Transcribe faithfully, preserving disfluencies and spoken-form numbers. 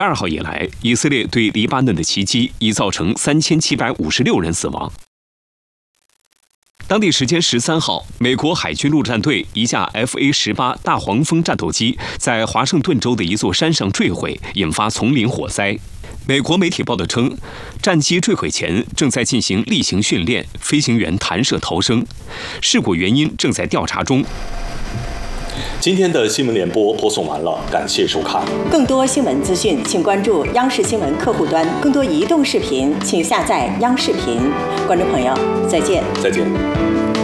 二号以来，以色列对黎巴嫩的袭击已造成三千七百五十六人死亡。当地时间十三号，美国海军陆战队一架 F A 十八大黄蜂战斗机在华盛顿州的一座山上坠毁，引发丛林火灾。美国媒体报道称，战机坠毁前正在进行例行训练，飞行员弹射逃生，事故原因正在调查中。 今天的新闻联播播送完了，感谢收看。 更多新闻资讯，请关注央视新闻客户端；更多移动视频，请下载央视频。观众朋友，再见。 再见。